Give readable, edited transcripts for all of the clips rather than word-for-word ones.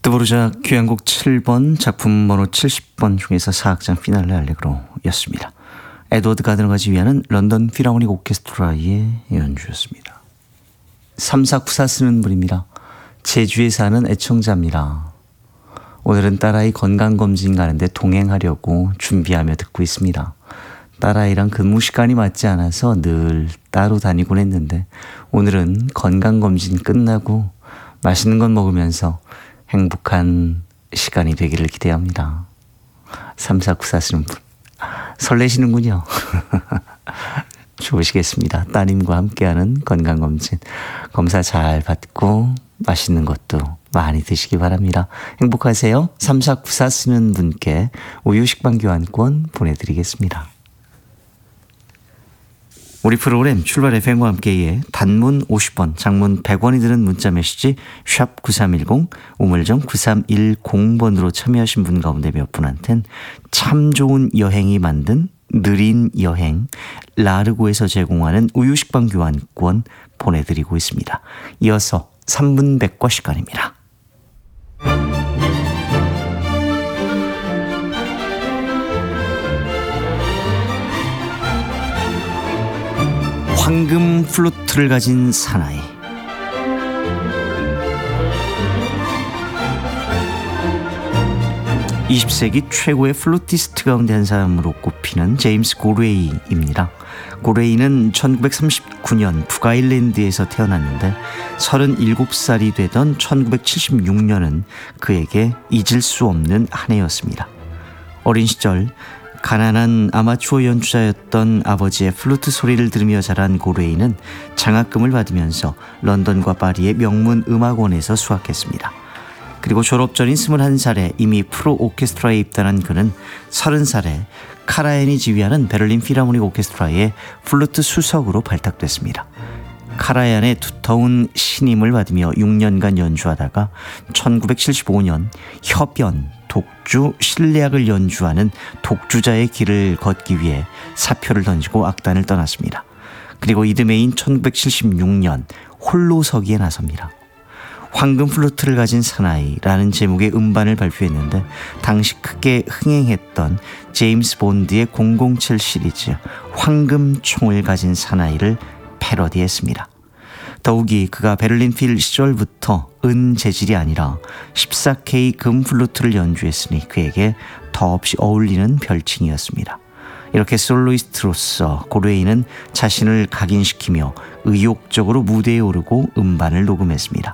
드보르자 귀향곡 7번 작품 번호 70번 중에서 4악장 피날레 알레그로였습니다. 에드워드 가드너가 지휘하는 런던 필하모닉 오케스트라의 연주였습니다. 3494 쓰는 분입니다. 제주에 사는 애청자입니다. 오늘은 딸아이 건강검진 가는데 동행하려고 준비하며 듣고 있습니다. 딸아이랑 근무 시간이 맞지 않아서 늘 따로 다니곤 했는데 오늘은 건강검진 끝나고 맛있는 건 먹으면서 행복한 시간이 되기를 기대합니다. 3494 쓰는 분 설레시는군요. 좋으시겠습니다. 따님과 함께하는 건강검진 검사 잘 받고 맛있는 것도 많이 드시기 바랍니다. 행복하세요. 3494 쓰는 분께 우유 식빵 교환권 보내드리겠습니다. 우리 프로그램 출발 FM과 함께해 단문 50원, 장문 100원이 드는 문자 메시지 샵 9310, 우물정 9310번으로 참여하신 분 가운데 몇 분한텐 참 좋은 여행이 만든 느린 여행 라르고에서 제공하는 우유 식빵 교환권 보내드리고 있습니다. 이어서 3분 백과 시간입니다. 황금 플루트를 가진 사나이. 20세기 최고의 플루티스트 가운데 한 사람으로 꼽히는 제임스 고레이입니다. 고레이는 1939년 북아일랜드에서 태어났는데 37살이 되던 1976년은 그에게 잊을 수 없는 한 해였습니다. 어린 시절 가난한 아마추어 연주자였던 아버지의 플루트 소리를 들으며 자란 고레이는 장학금을 받으면서 런던과 파리의 명문 음악원에서 수학했습니다. 그리고 졸업 전인 21살에 이미 프로 오케스트라에 입단한 그는 30살에 카라얀이 지휘하는 베를린 필하모닉 오케스트라의 플루트 수석으로 발탁됐습니다. 카라얀의 두터운 신임을 받으며 6년간 연주하다가 1975년 협연, 독주, 실내악을 연주하는 독주자의 길을 걷기 위해 사표를 던지고 악단을 떠났습니다. 그리고 이듬해인 1976년 홀로 서기에 나섭니다. 황금 플루트를 가진 사나이라는 제목의 음반을 발표했는데 당시 크게 흥행했던 제임스 본드의 007 시리즈 황금 총을 가진 사나이를 패러디했습니다. 더욱이 그가 베를린 필 시절부터 은 재질이 아니라 14K 금 플루트를 연주했으니 그에게 더없이 어울리는 별칭이었습니다. 이렇게 솔로이스트로서 고레이는 자신을 각인시키며 의욕적으로 무대에 오르고 음반을 녹음했습니다.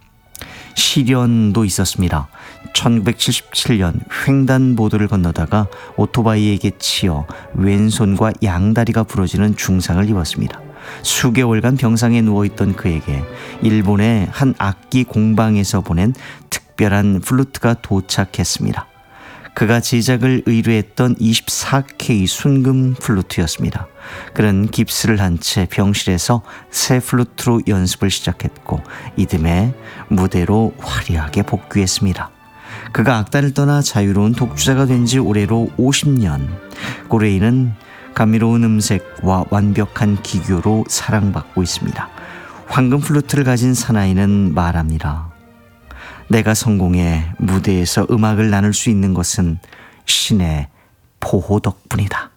시련도 있었습니다. 1977년 횡단보도를 건너다가 오토바이에게 치여 왼손과 양다리가 부러지는 중상을 입었습니다. 수개월간 병상에 누워있던 그에게 일본의 한 악기 공방에서 보낸 특별한 플루트가 도착했습니다. 그가 제작을 의뢰했던 24K 순금 플루트였습니다. 그는 깁스를 한 채 병실에서 새 플루트로 연습을 시작했고 이듬해 무대로 화려하게 복귀했습니다. 그가 악단을 떠나 자유로운 독주자가 된 지 올해로 50년. 고레이는 감미로운 음색과 완벽한 기교로 사랑받고 있습니다. 황금 플루트를 가진 사나이는 말합니다. 내가 성공해 무대에서 음악을 나눌 수 있는 것은 신의 보호 덕분이다.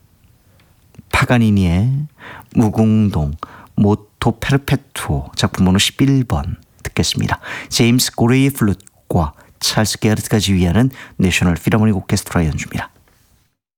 파가니니의 무궁동 모토 페르페투오 작품 번호 11번 듣겠습니다. 제임스 고레이의 플루트과 찰스 게르트가 지휘하는 내셔널 필하모닉 오케스트라 연주입니다.